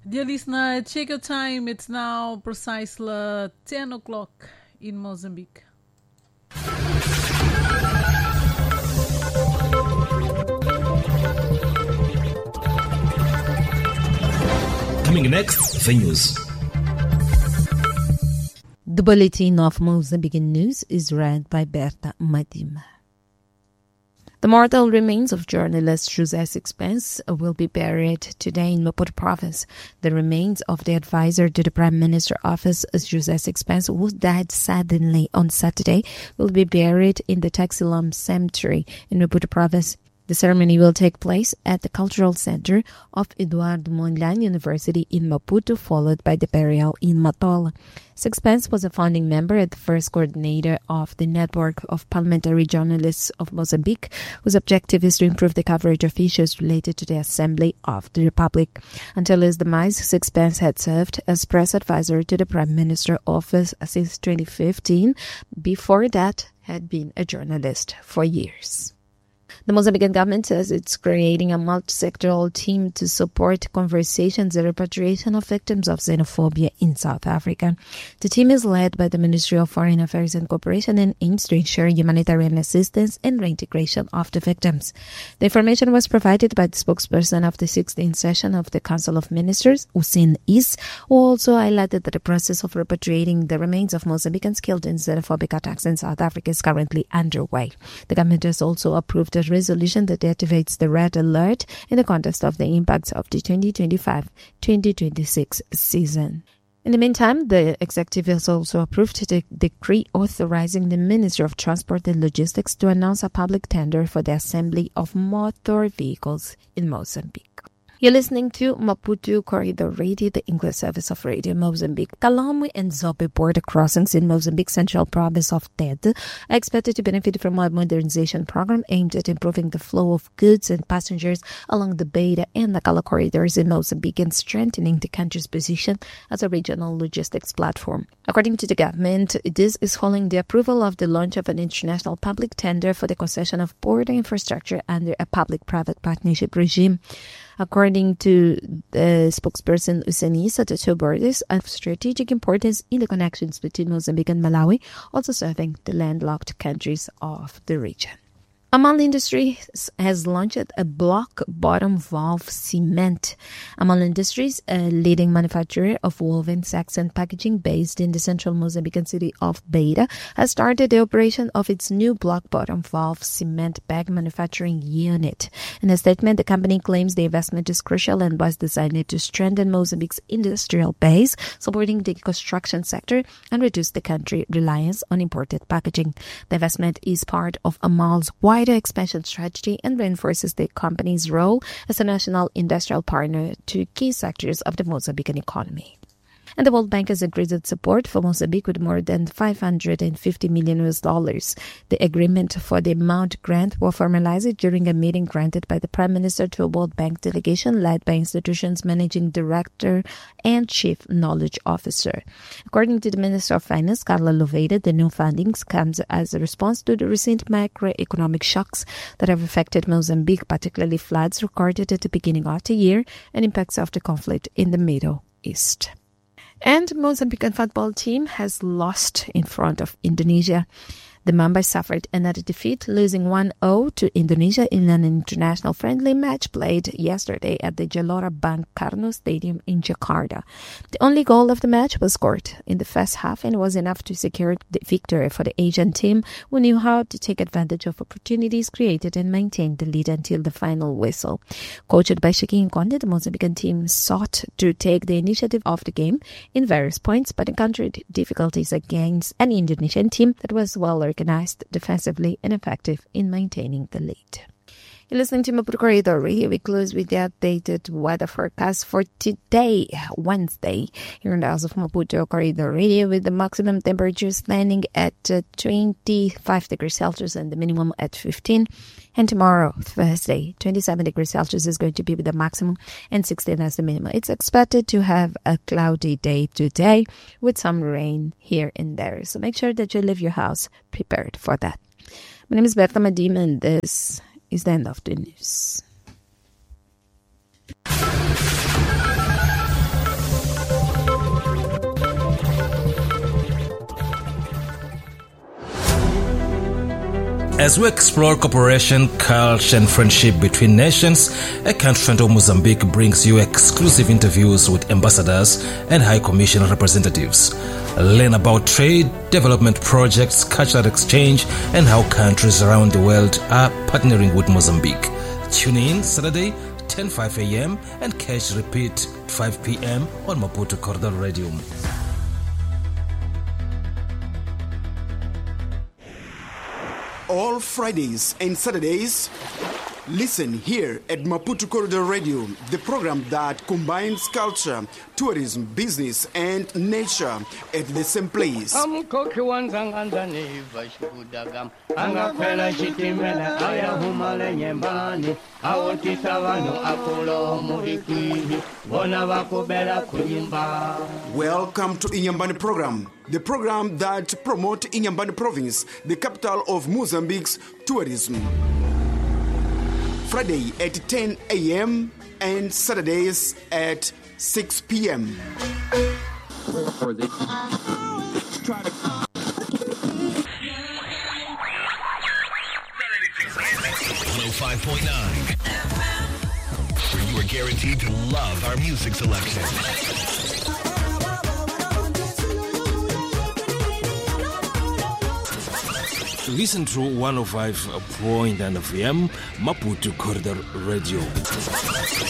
Dear listener, check your time. It's now precisely 10 o'clock in Mozambique. Coming next, the news. The Bulletin of Mozambican News is read by Berta Madima. The mortal remains of journalist José Sixpence will be buried today in Maputo province. The remains of the advisor to the Prime Minister office, José Sixpence, who died suddenly on Saturday, will be buried in the Taxilam Cemetery in Maputo province. The ceremony will take place at the Cultural Center of Eduardo Mondlane University in Maputo, followed by the burial in Matola. Sixpence was a founding member and the first coordinator of the Network of Parliamentary Journalists of Mozambique, whose objective is to improve the coverage of issues related to the Assembly of the Republic. Until his demise, Sixpence had served as press advisor to the Prime Minister office since 2015. Before that, had been a journalist for years. The Mozambican government says it's creating a multi-sectoral team to support conversations and repatriation of victims of xenophobia in South Africa. The team is led by the Ministry of Foreign Affairs and Cooperation and aims to ensure humanitarian assistance and reintegration of the victims. The information was provided by the spokesperson of the 16th session of the Council of Ministers, Hussein Is, who also highlighted that the process of repatriating the remains of Mozambicans killed in xenophobic attacks in South Africa is currently underway. The government has also approved a resolution that activates the red alert in the context of the impacts of the 2025-2026 season. In the meantime, the executive has also approved the decree authorizing the Ministry of Transport and Logistics to announce a public tender for the assembly of motor vehicles in Mozambique. You're listening to Maputo Corridor Radio, the English service of Radio Mozambique. Calame and Zobe border crossings in Mozambique Central Province of Tete are expected to benefit from a modernization program aimed at improving the flow of goods and passengers along the Beira and Nacala corridors in Mozambique and strengthening the country's position as a regional logistics platform. According to the government, this is following the approval of the launch of an international public tender for the concession of border infrastructure under a public-private partnership regime. According to the spokesperson Usenisa, the two borders are of strategic importance in the connections between Mozambique and Malawi, also serving the landlocked countries of the region. Amal Industries has launched a block bottom valve cement. Amal Industries, a leading manufacturer of woven sacks and packaging based in the central Mozambican city of Beira, has started the operation of its new block bottom valve cement bag manufacturing unit. In a statement, the company claims the investment is crucial and was designed to strengthen Mozambique's industrial base, supporting the construction sector and reduce the country's reliance on imported packaging. The investment is part of Amal's wider expansion strategy and reinforces the company's role as a national industrial partner to key sectors of the Mozambican economy. And the World Bank has increased support for Mozambique with more than $550 million. The agreement for the amount grant was formalized during a meeting granted by the Prime Minister to a World Bank delegation led by institution's managing director and chief knowledge officer. According to the Minister of Finance, Carla Louveira, the new fundings comes as a response to the recent macroeconomic shocks that have affected Mozambique, particularly floods recorded at the beginning of the year and impacts of the conflict in the Middle East. And Mozambican football team has lost in front of Indonesia. The Mamba suffered another defeat, losing 1-0 to Indonesia in an international friendly match played yesterday at the Gelora Bang Karno Stadium in Jakarta. The only goal of the match was scored in the first half and was enough to secure the victory for the Asian team, who knew how to take advantage of opportunities created and maintain the lead until the final whistle. Coached by Shaquin Conde, the Mozambican team sought to take the initiative of the game in various points, but encountered difficulties against an Indonesian team that was well organized, defensively, and effective in maintaining the lead. You're listening to Maputo Corridor Radio. We close with the updated weather forecast for today, Wednesday, here in the house of Maputo Corridor Radio, with the maximum temperature standing at 25 degrees Celsius and the minimum at 15. And tomorrow, Thursday, 27 degrees Celsius is going to be with the maximum and 16 as the minimum. It's expected to have a cloudy day today with some rain here and there. So make sure that you leave your house prepared for that. My name is Berta Madim, and this is the end of the news. As we explore cooperation, culture and friendship between nations, A Country Friend of Mozambique brings you exclusive interviews with ambassadors and High Commission representatives. Learn about trade, development projects, cultural exchange, and how countries around the world are partnering with Mozambique. Tune in Saturday, 10:05 a.m. and catch repeat 5 p.m. on Maputo Corridor Radio. All Fridays and Saturdays, listen here at Maputo Corridor Radio, the program that combines culture, tourism, business, and nature at the same place. Welcome to Inyambani program, the program that promotes Inyambani province, the capital of Mozambique's tourism. Friday at 10 a.m. and Saturdays at 6 p.m. 105.9, where you are guaranteed to love our music selection. Listen to 105.9 FM Maputo Corridor Radio.